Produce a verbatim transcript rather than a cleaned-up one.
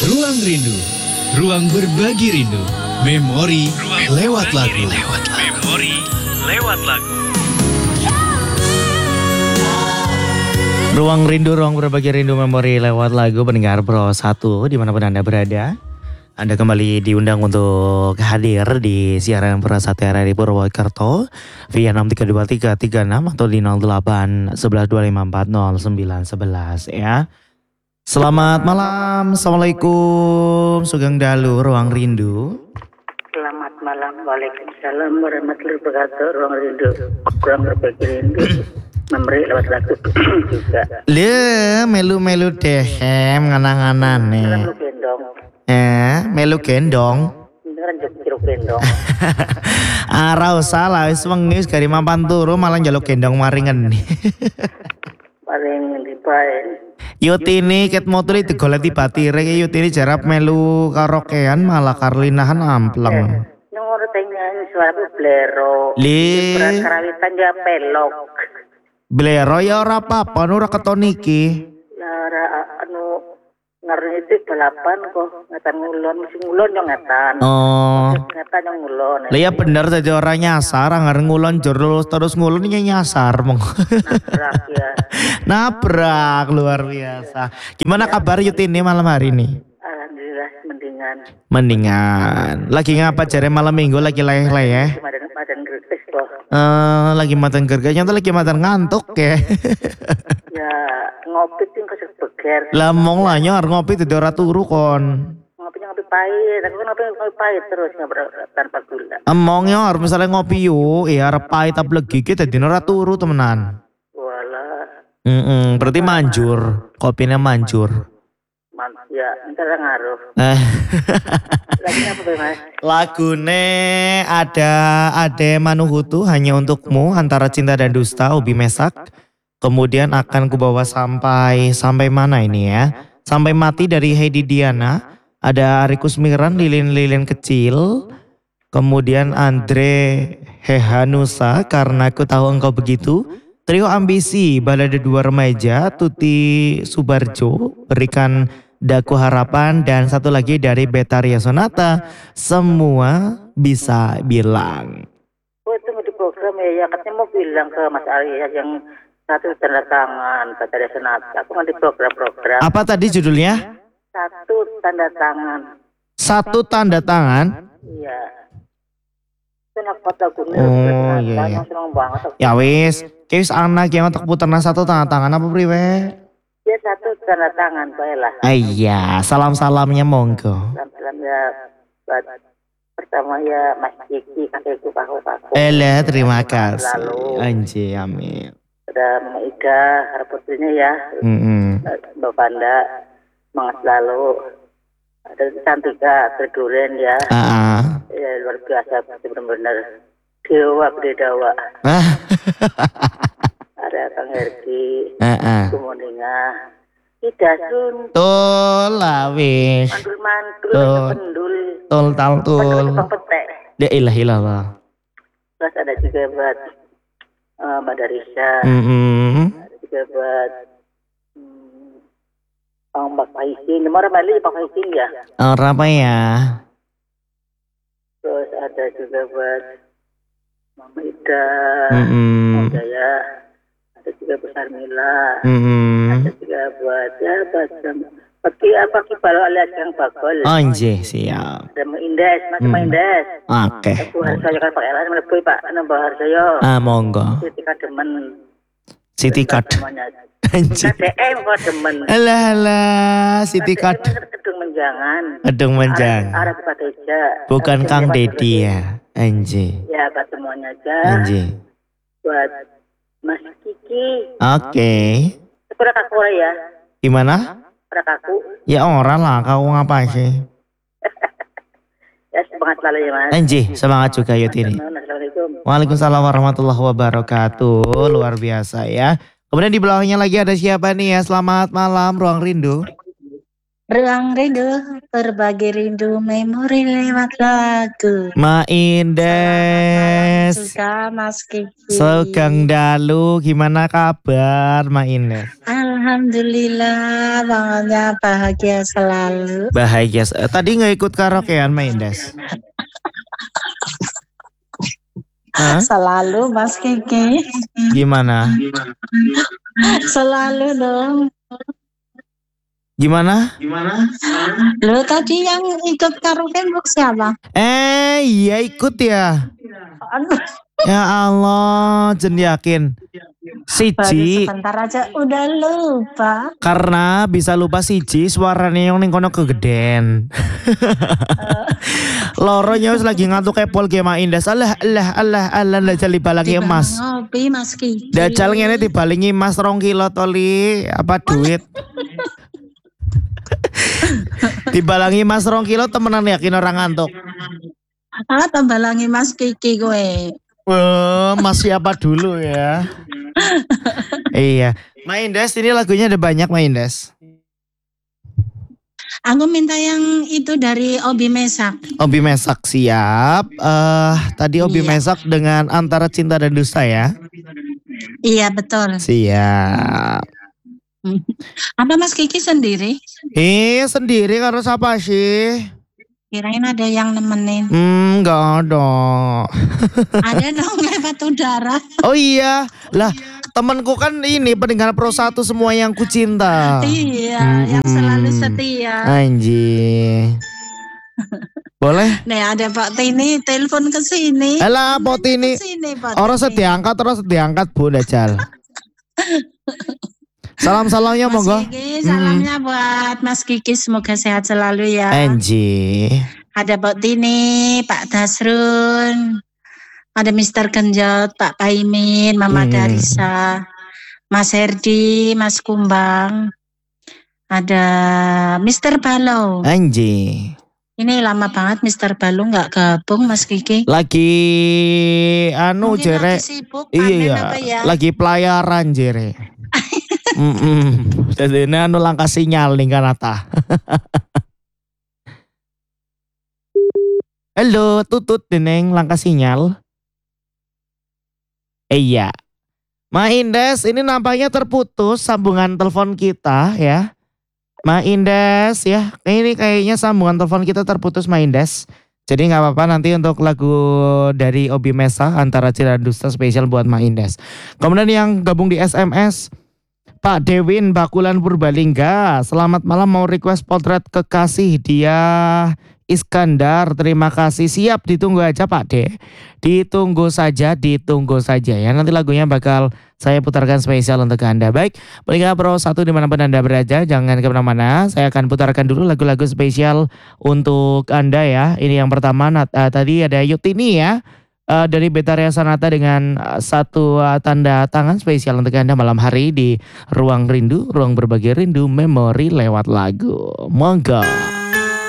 Ruang Rindu, ruang berbagi rindu, memori ruang lewat lagu. Lewat lagu. Memori lewat lagu. Ruang rindu, ruang berbagi rindu, memori lewat lagu. Pendengar Pro satu dimanapun Anda berada, Anda kembali diundang untuk hadir di siaran Pro satu R R I Purwokerto via enam tiga dua tiga tiga enam atau di nol delapan satu satu dua lima empat nol sembilan satu satu ya. Selamat malam, Assalamualaikum, Sugeng Dalu, Ruang Rindu. Selamat malam, Waalaikumsalam warahmatullahi wabarakatuh. Ruang Rindu, ruang berbagi rindu, memberi lewat lagu juga. Le, melu-melu dehem nganang-nganan nih. Melu gendong. Eh, melu gendong. Ini kan jeruk gendong. Ara usah lah, wis wengi wis gari mapan turu malah njaluk gendong maringan. Paling dipain. Yutini ket motori digoleti batire ke Yutini jarap melu karaokean malah Karlinahan ampleng. Nunggu tanya suara blero. Li. Karawitan dia pelok. Blero ya ora apa-apa ora keton iki. Lara anu ngarep itu balapan kok ngatan ngulon mesti ngulon yo ngatan. Oh. Ngatan yang ngulon. Lah ya bener dadi ora nyasar, ngarep ngulon jero terus ngulon ya nyasar mong. Nabrak ya. Nabrak luar biasa. Gimana kabar Yutini malam hari ini? Alhamdulillah mendingan. Mendingan. Lagi ngapa jare malam minggu lagi leleh ya? Madan madan greges kok. Eh lagi makan gerganya tuh lagi makan ngantuk ya. Ya ngopi sih kok sebeger. Lah mong lah nyor ngopi dadi ora turu kon. Ngopinya ngopi pahit, aku ngopi ngopi pahit terus nggak tanpa gula. Emong nyor misalnya ngopi yuk, ya arep pahit tapi legi ki dadi ora turu temenan. Walah. Heeh, berarti manjur, kopinya manjur. Man, ya entar ngaruh. Eh. Lagi apa Be, Mas? Lagune ada Ade Manuhutu hanya untukmu antara cinta dan dusta Ubi Mesak. Kemudian akan kubawa sampai sampai mana ini ya? Sampai mati dari Heidi Diana. Ada Ari Kusmiran, lilin-lilin kecil. Kemudian Andre Hehanusa, karena aku tahu engkau begitu. Trio Ambisi, Balada Dua Remaja, Tuti Subarjo, Berikan Daku Harapan, dan satu lagi dari Betaria Sonata, Semua Bisa Bilang. Oh itu di program ya, ya katanya mau bilang ke Mas Arya yang satu tanda tangan kata dia senat. Aku nggak di program-program. Apa tadi judulnya? Satu tanda tangan. Satu tanda tangan. Iya. Itu nak kota gunung. Oh iya iya. Senang banget. Ya wis, wis anak yang untuk puterna satu tanda tangan apa priwe? Ya satu tanda tangan baiklah. Iya, salam-salamnya monggo. Salam-salam ya buat pertama ya Mas Kiki kakekku paku-paku. Elah, terima kasih. Lalu Anjir, amin. ada Mama Ida, harap putrinya ya. Mm-mm. Mbak Panda, semangat selalu. Ada Cantika, Terduren ya. Ah. Ya luar biasa, benar-benar dewa bededawa. Ah. Ada Kang Herdi, Ah. Kumoninga, Ida Sun, Tul lah wis. mantul-mantul, Tuh. pendul, Tul tal tul. Bang petek. La ilaha illallah. Terus ada juga buat uh, Mbak Darisa, Mm-mm. ada juga buat hmm, oh, Mbak Faisin, nomor Mali Pak Faisin ya. Ora apa ya? Terus ada juga buat Mama Ida, Mm-mm. ada ya, ada juga Bu Sarmila, Mm-mm. ada juga buat ya buat Paki apa kibalo alias Kang Bagol. Anjir, siap. Ada Mbak Indes, macam Hmm. Indes. Oke. Aku harus saya kan pakai alat melepui Pak, nambah harga yo. Ah, monggo. Ketika demen. Siti Kad. Semuanya. Anjir. K D M kok demen. Alah alah, Siti Kad. Kedung menjangan. Edung menjang. Arah Pak Teja. Bukan Kang Dedi ya. Anjir. Ya, Pak semuanya aja. Anjir. Buat Mas Kiki. Oke. Sepura kaku ya. Gimana? Sepura kaku. Ya orang lah, kau ngapain sih? Ya, semangat selalu ya Mas. Anjir, semangat juga Yutini. Assalamualaikum. Waalaikumsalam warahmatullahi wabarakatuh. Luar biasa ya. Kemudian di belakangnya lagi ada siapa nih ya? Selamat malam, Ruang Rindu. Ruang rindu, berbagi rindu, memori lewat lagu. Ma Selamat Indes. suka Mas Kiki. Sugeng dalu, gimana kabar Ma Indes? Alhamdulillah, bangetnya bahagia selalu. Bahagia. Eh, Tadi nggak ikut karaokean Ma Indes? Hah? Selalu Mas Kiki. Gimana? Selalu dong. Gimana? Lo tadi yang ikut karaoke box siapa? Eh, iya ikut ya. Aduh, Ya Allah, jen yakin. baru Siji, sebentar aja udah lupa. karena bisa lupa siji suaranya yang ning kono kegeden. Loronya wis lagi ngantuk kepol ge Ma Indes. Alah alah alah alah dajal dibalangi emas. Ngopi Mas Kiki. Dajal ngene dibalingi emas rong kilo toli apa duit. Dibalangi emas rong kilo temenan yakin orang ngantuk. Ah, tambalangi Mas Kiki gue. Wah, masih apa dulu ya? Iya. Ma Indes, ini lagunya ada banyak Ma Indes. Aku minta yang itu dari Obi Mesak. Obi Mesak siap. Eh tadi Obi Iya. Mesak dengan Antara Cinta dan Dusta ya. Iya betul. Siap. Apa Mas Kiki sendiri? Eh sendiri karo siapa sih? Kirain ada yang nemenin. Hmm, nggak ada. Ada dong lewat udara. Oh iya, lah temanku kan ini pendengar Pro satu semua yang ku cinta. Iya, yang Mm-mm. selalu setia. Anjing. Boleh? Nih ada Pak Tini telepon ke sini. Alah, Pak Tini. Ke sini, Pak Orang Tini. sediangkat, orang sediangkat Bu Dajal. Salam-salamnya Mas monggo. Kiki, salamnya buat Mas Kiki, semoga sehat selalu ya. Anjing. Ada Pak Tini, Pak Dasrun, ada Mister Genjot, Pak Paimin, Mama Hmm. Darisa, Mas Herdi, Mas Kumbang, ada Mister Balo. Anjing. Ini lama banget Mister Balo nggak gabung Mas Kiki. Lagi anu Mungkin jere. lagi sibuk panen Iya, apa ya? lagi pelayaran jere. Mm-mm. Jadi ini anu langkah sinyal nih kan ata. Halo, tutut deneng langkah sinyal. Iya. Ma Indes, ini nampaknya terputus sambungan telepon kita ya. Ma Indes ya, ini kayaknya sambungan telepon kita terputus Ma Indes. Jadi nggak apa-apa nanti untuk lagu dari Obi Mesa Antara Cinta dan Dusta spesial buat Ma Indes. Kemudian yang gabung di S M S Pak Dewin Bakulan Purbalingga, selamat malam, mau request potret kekasih dia Iskandar, terima kasih, siap, ditunggu aja Pak De, ditunggu saja, ditunggu saja ya, nanti lagunya bakal saya putarkan spesial untuk Anda. Baik, pendengar Pro satu dimanapun Anda berada, jangan kemana-mana, saya akan putarkan dulu lagu-lagu spesial untuk Anda ya. Ini yang pertama, uh, tadi ada Yutini ya. Uh, dari Betaria Sanata dengan uh, satu uh, tanda tangan spesial untuk Anda malam hari di Ruang Rindu, Ruang Berbagi Rindu, Memori lewat lagu. Monggo.